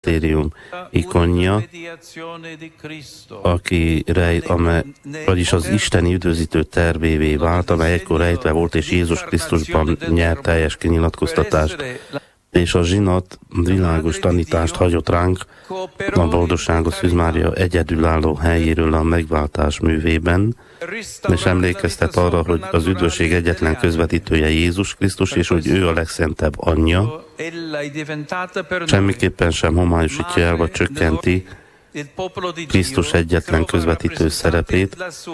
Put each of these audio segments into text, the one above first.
misztérium ikonja, aki vagyis az isteni üdvözítő tervévé vált, amely egykor rejtve volt, és Jézus Krisztusban nyert teljes kinyilatkoztatást, és a zsinat világos tanítást hagyott ránk a boldogságos Szűz Mária egyedülálló helyéről a megváltás művében, és emlékeztet arra, hogy az üdvösség egyetlen közvetítője Jézus Krisztus, és hogy ő a legszentebb anyja, semmiképpen sem homályosítja el, vagy csökkenti Krisztus egyetlen közvetítő szerepét,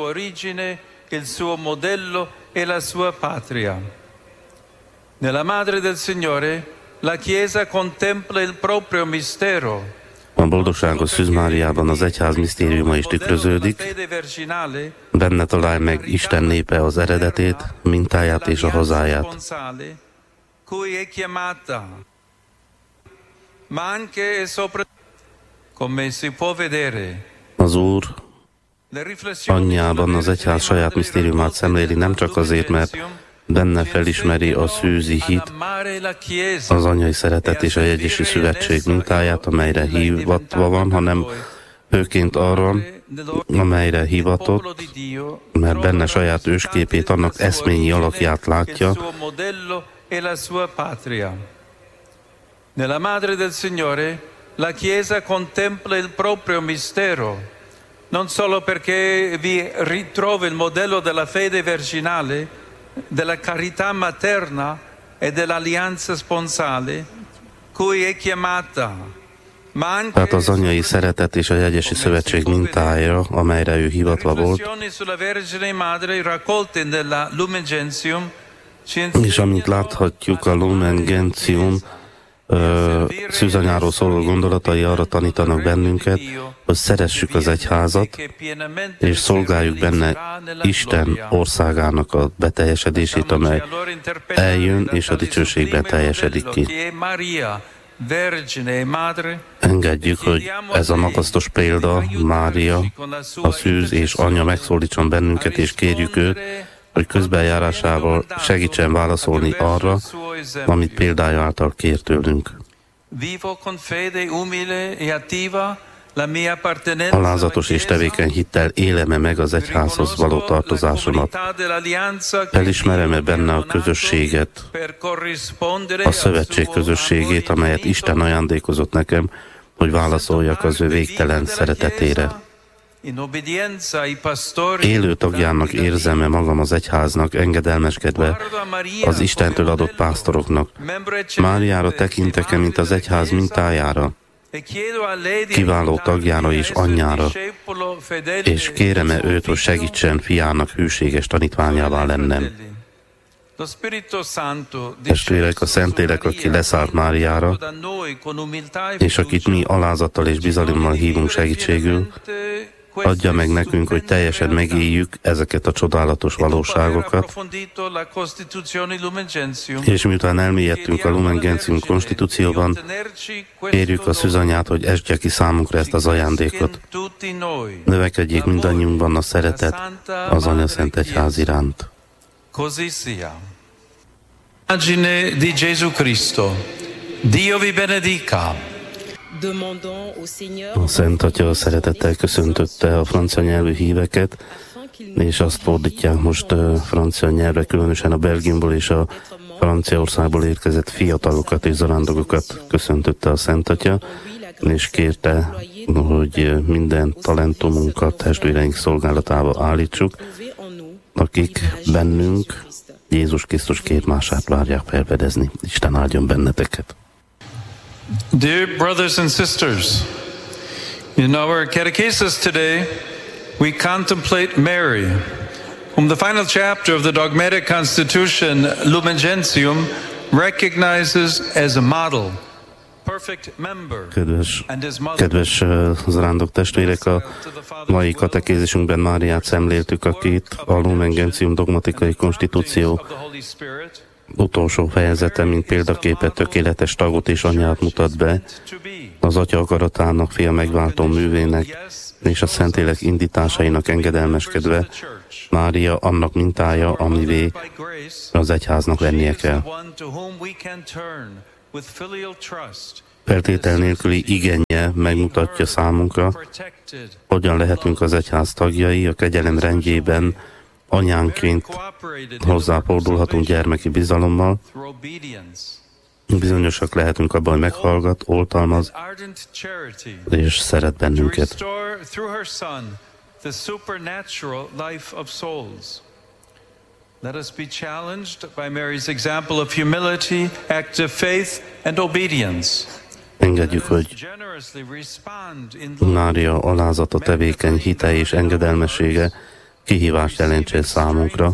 La Chiesa contempla il proprio mistero. A boldogságos Szűz Máriában az egyház misztériuma is tükröződik, benne találj meg Isten népe az eredetét, mintáját és a hazáját. Az Úr anyjában az egyház saját misztériumát szemléli, nem csak azért, mert benne felismeri a szűzi hit, az anyai szeretet és a jegyesi szövetség mintáját, amelyre hivatva van, hanem főként arra, amelyre hivatott, mert benne saját ősképét, annak eszményi alakját látja. Nella Madre del Signore, la Chiesa contempla il proprio mistero, non solo perché vi ritrova il modello della fede virginale, della carità materna e dell'alleanza sponsale, cui è chiamata. Tehát az anyai szeretet és a jegyesi szövetség mintája, amelyre ő hivatva volt, és amint láthatjuk, a Lumen Gentium szűzanyáról szóló gondolatai arra tanítanak bennünket, hogy szeressük az egyházat, és szolgáljuk benne Isten országának a beteljesedését, amely eljön, és a dicsőségben teljesedik ki. Engedjük, hogy ez a magasztos példa, Mária, a szűz és anya megszólítson bennünket, és kérjük őt, hogy közbenjárásával segítsen válaszolni arra, amit példája által kér tőlünk. Alázatos és tevékeny hittel élem-e meg az egyházhoz való tartozásomat? Elismerem-e benne a közösséget, a szövetség közösségét, amelyet Isten ajándékozott nekem, hogy válaszoljak az ő végtelen szeretetére? Élő tagjának érzem-e magam az egyháznak, engedelmeskedve az Istentől adott pásztoroknak? Máriára tekintek-e, mint az egyház mintájára, kiváló tagjára és anyjára, és kérem-e őt, hogy segítsen fiának hűséges tanítványává lennem? Testvérek, a Szentlélek, aki leszállt Máriára, és akit mi alázattal és bizalommal hívunk segítségül, adja meg nekünk, hogy teljesen megéljük ezeket a csodálatos valóságokat, és miután elmélyedtünk a Lumen Gentium konstitúcióban, kérjük a Szűzanyát, hogy esdje ki számunkra ezt az ajándékot. Növekedjék mindannyiunkban a szeretet az Anya Szent Egyház iránt. Immagine di Gesù Cristo. Dio vi benedica. A Szent Atya szeretettel köszöntötte a francia nyelvű híveket, és azt fordítják most francia nyelvre, különösen a Belgiumból és a Franciaországból érkezett fiatalokat és zarándokokat köszöntötte a Szent Atya, és kérte, hogy minden talentumunkat testvéreink szolgálatába állítsuk, akik bennünk Jézus Krisztus képmását várják felfedezni. Isten áldjon benneteket! Dear brothers and sisters, in our catechesis today, we contemplate Mary, whom the final chapter of the dogmatic constitution Lumen Gentium recognizes as a model, perfect member, Kedves zarándok testvérek, a mai katekézisünkben Máriát szemléltük, akit a Lumen Gentium dogmatikai konstitúció utolsó fejezete, mint példaképet, tökéletes tagot és anyát mutat be, az Atya akaratának, fia megváltó művének és a Szentlélek indításainak engedelmeskedve, Mária annak mintája, amivé az egyháznak lennie kell. feltétel nélküli igénye megmutatja számunkra, hogyan lehetünk az egyház tagjai, a kegyelem rendjében anyánként hozzáfordulhatunk gyermeki bizalommal, bizonyosak lehetünk abban, hogy meghallgat, oltalmaz és szeret bennünket. Let us be challenged by Mary's example of humility, active faith, and obedience. Engedjük, hogy Mária alázata, tevékeny hite és engedelmessége kihívást jelentse számunkra.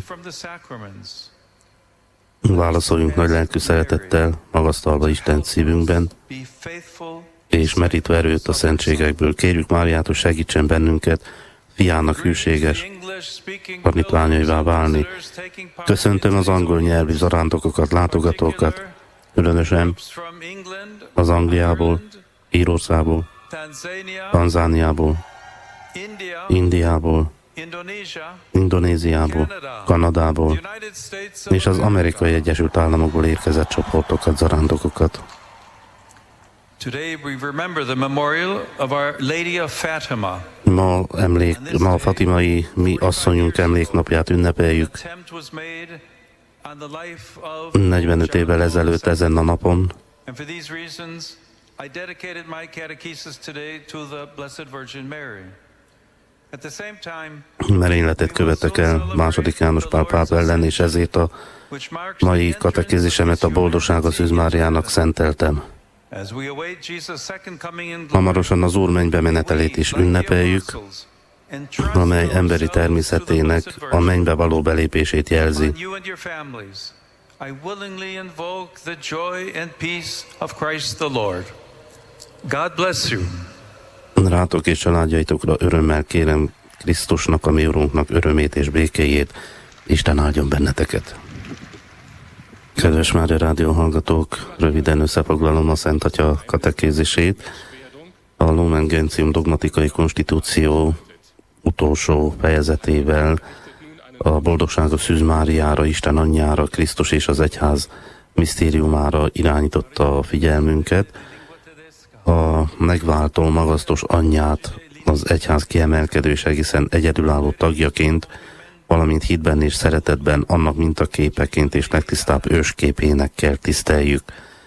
Válaszoljunk nagy lelkű szeretettel, magasztalva Isten szívünkben, és merítve erőt a szentségekből. Kérjük Máriát, hogy segítsen bennünket, fiának hűséges tanítványaivá válni. Köszöntöm az angol nyelvű zarándokokat, látogatókat, különösen az Angliából, Írországból, Tanzániából, Indiából, Indonéziából, Kanadából és az Amerikai Egyesült Államokból érkezett csoportokat, zarándokokat. Ma a fatimai mi asszonyunk emléknapját ünnepeljük. 45 évvel ezelőtt ezen a napon merényletet követtek el II. János Pál pápa ellen, és ezért a mai katekézisemet a Boldogság a Szűz Máriának szenteltem. Hamarosan az Úr mennybe menetelét is ünnepeljük, amely emberi természetének a mennybe való belépését jelzi. Rátok és családjaitokra örömmel kérem Krisztusnak, a mi Urunknak örömét és békéjét. Isten áldjon benneteket! Kedves Mária Rádió hallgatók, röviden összefoglalom a Szent Atya katekézisét. A Lumen Gentium dogmatikai konstitúció utolsó fejezetével a Boldogság a Szűz Máriára, Isten anyjára, Krisztus és az egyház misztériumára irányította a figyelmünket. A megváltó magasztos anyját az egyház kiemelkedő és egészen egyedülálló tagjaként, valamint hitben és szeretetben annak mintaképeként és legtisztább ősképének kell tiszteljük.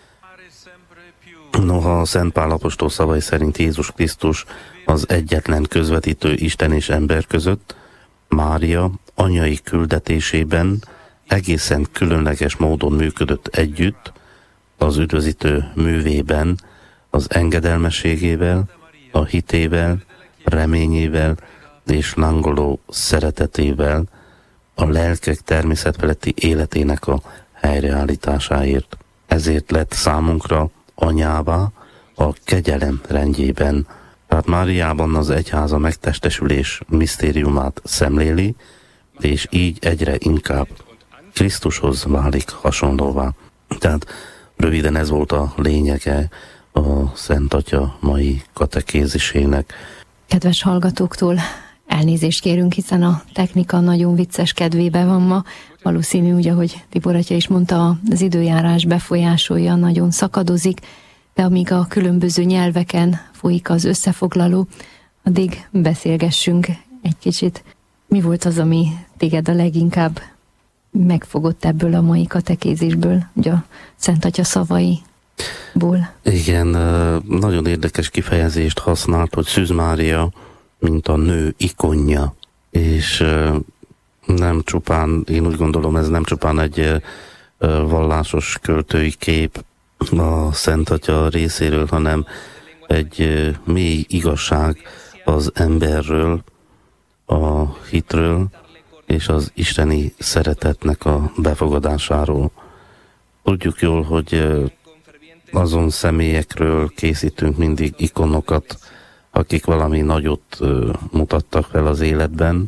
Noha a Szent Pál apostol szavai szerint Jézus Krisztus az egyetlen közvetítő Isten és ember között, Mária anyai küldetésében egészen különleges módon működött együtt, az üdvözítő művében, az engedelmességével, a hitével, reményével és lángoló szeretetével, a lelkek természetfeletti életének a helyreállításáért. Ezért lett számunkra anyává a kegyelem rendjében. Tehát Máriában az egyház a megtestesülés misztériumát szemléli, és így egyre inkább Krisztushoz válik hasonlóvá. Tehát röviden ez volt a lényege a Szent Atya mai katekézisének. Kedves hallgatóktól elnézést kérünk, hiszen a technika nagyon vicces kedvébe van ma. Valószínű, úgy, ahogy Tibor atya is mondta, az időjárás befolyásolja, nagyon szakadozik, de amíg a különböző nyelveken folyik az összefoglaló, addig beszélgessünk egy kicsit. Mi volt az, ami téged a leginkább megfogott ebből a mai katekézisből, ugye a Szent Atya szavaiból? Igen, nagyon érdekes kifejezést használt, hogy Szűz Mária, mint a nő ikonja, és nem csupán, én úgy gondolom, ez nem csupán egy vallásos költői kép a Szent Atya részéről, hanem egy mély igazság az emberről, a hitről és az isteni szeretetnek a befogadásáról. Tudjuk jól, hogy azon személyekről készítünk mindig ikonokat, akik valami nagyot mutattak fel az életben,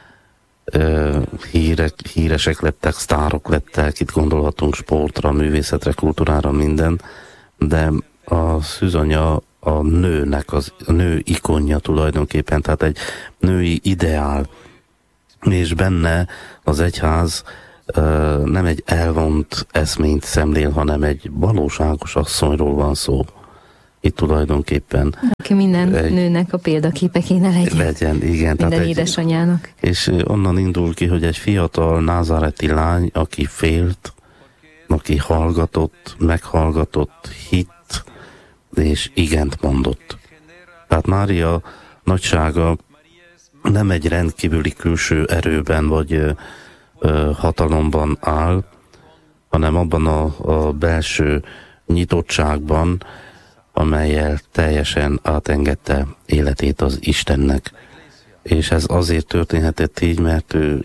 híresek lettek, sztárok lettek, itt gondolhatunk sportra, művészetre, kultúrára, minden, de a szűzanya a nőnek, a nő ikonja tulajdonképpen, tehát egy női ideál, és benne az egyház nem egy elvont eszményt szemlél, hanem egy valóságos asszonyról van szó. itt tulajdonképpen... Aki minden nőnek a példaképe kéne legyen. Igen. Minden édesanyjának. És onnan indul ki, hogy egy fiatal názáreti lány, aki félt, aki hallgatott, meghallgatott, hitt, és igent mondott. Tehát Mária nagysága nem egy rendkívüli külső erőben vagy hatalomban áll, hanem abban a belső nyitottságban, amellyel teljesen átengedte életét az Istennek. És ez azért történhetett így, mert ő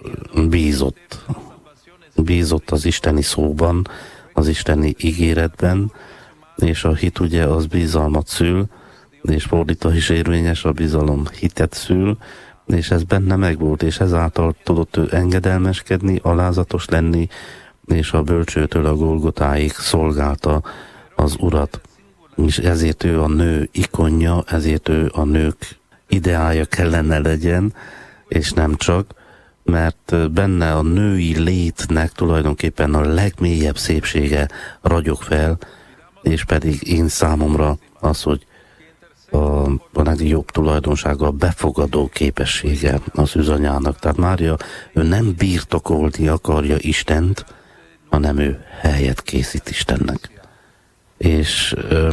bízott az isteni szóban, az isteni ígéretben, és a hit ugye az bizalmat szül, és fordítva is érvényes, a bizalom hitet szül, és ez benne megvolt, és ezáltal tudott ő engedelmeskedni, alázatos lenni, és a bölcsőtől a Golgotáig szolgálta az Urat. És ezért ő a nő ikonja, ezért ő a nők ideája kellene legyen, és nem csak, mert benne a női létnek tulajdonképpen a legmélyebb szépsége ragyog fel, és pedig én számomra az, hogy a legjobb tulajdonsága a befogadó képessége az üzanyának. Tehát Mária, ő nem birtokolni akarja Istent, hanem ő helyet készít Istennek. És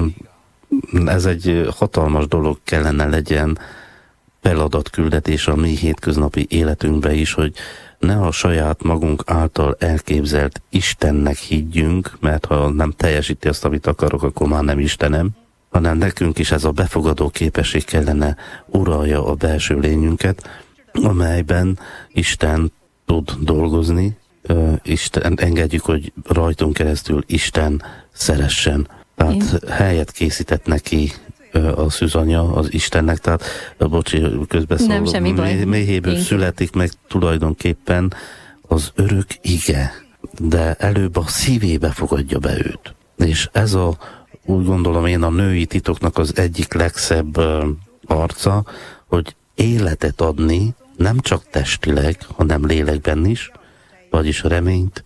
ez egy hatalmas dolog kellene legyen, feladatküldetés a mi hétköznapi életünkbe is, hogy ne a saját magunk által elképzelt Istennek higgyünk, mert ha nem teljesíti azt, amit akarok, akkor már nem Istenem, hanem nekünk is ez a befogadó képesség kellene uralja a belső lényünket, amelyben Isten tud dolgozni, Isten, engedjük, hogy rajtunk keresztül Isten szeressen. Tehát helyet készített neki a szűzanya az Istennek, tehát közbeszólom, méhéből születik meg tulajdonképpen az örök ige, de előbb a szívébe fogadja be őt. És ez úgy gondolom én a női titoknak az egyik legszebb arca, hogy életet adni nem csak testileg, hanem lélekben is, vagyis reményt,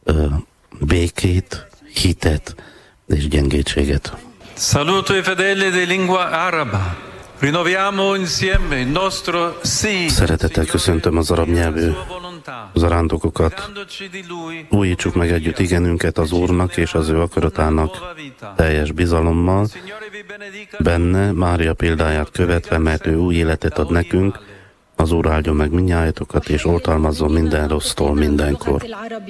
békét, hitet és gyengétséget. Saluto i fedeli di lingua araba. Rinnoviamo insieme il nostro sì. Szeretettel köszöntöm az arab nyelvű zarándokokat. Újítsuk meg együtt igenünket az Úrnak és az ő akaratának teljes bizalommal, benne Mária példáját követve, mert ő új életet ad nekünk. Az Úr áldjon meg mindnyájatokat, és oltalmazzon minden rossztól mindenkor.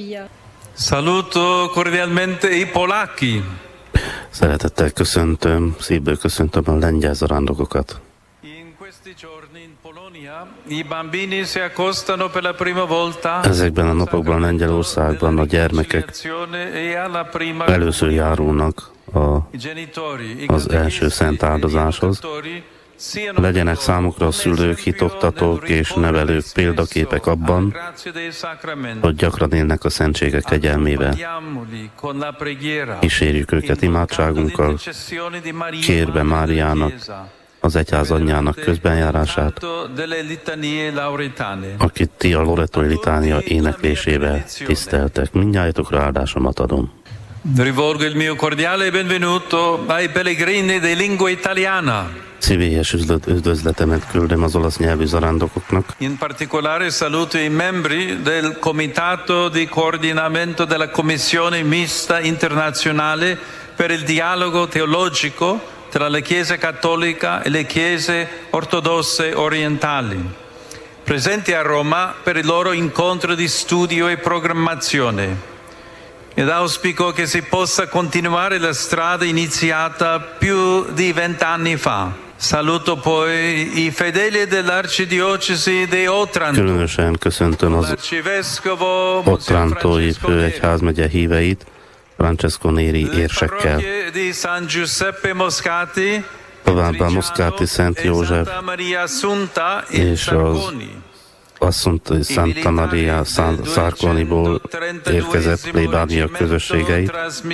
Saluto cordialmente i polacchi. Szeretettel köszöntöm, szívből köszöntöm a lengyel zarándokokat. Ezekben a napokban Lengyelországban a gyermekek először járulnak az első szent áldozáshoz. Legyenek számukra a szülők, hitoktatók és nevelők példaképek abban, hogy gyakran élnek a szentségek kegyelmével. Kísérjük őket imádságunkkal, kérve Máriának, az egyház anyjának közbenjárását, akit ti a Lorettói litánia éneklésével tiszteltek. Mindnyájatokra áldásomat adom. Rivolgo il mio cordiale benvenuto ai pellegrini di lingua italiana. Szívélyes üdvözletemet küldöm az olasz nyelvű zarándokoknak. In particolare saluto i membri del Comitato di Coordinamento della Commissione Mista Internazionale per il Dialogo Teologico tra la Chiesa Cattolica e le Chiese Ortodosse Orientali, presenti a Roma per il loro incontro di studio e programmazione. Ed auspico che si possa continuare la strada iniziata più di 20 anni fa. Saluto poi i fedeli dell'Arcidiocesi di Otranto. Különösen köszöntöm az Otrantói főegyházmegye híveit, Francesco Neri érsekkel. Továbbá Moscati Szent József és az Assunta Santa Maria Sarconiból érkezett plébánia közösségeit,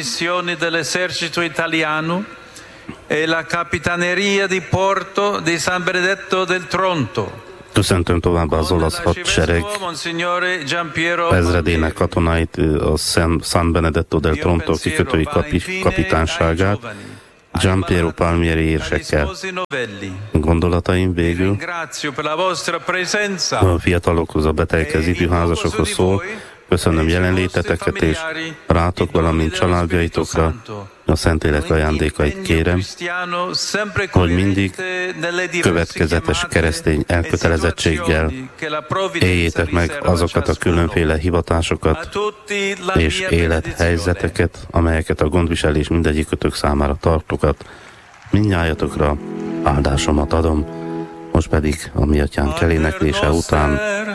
e la Capitaneria di Porto di San Benedetto del Tronto. Köszöntöm továbbá az olasz hadsereg ezredének katonáit, a San Benedetto del Tronto kikötői kapitánságát, Giampiero Palmieri érsekkel. Gondolataim végül a fiatalokhoz, a betegekhez, ifjúházasokhoz szól. Köszönöm jelenléteteket, és rátok, valamint családjaitokra a Szentlélek ajándékait kérem, hogy mindig következetes keresztény elkötelezettséggel éljétek meg azokat a különféle hivatásokat és élethelyzeteket, amelyeket a gondviselés mindegyikötök számára tartogat. Mindnyájatokra áldásomat adom. Most pedig a mi atyánk eléneklése után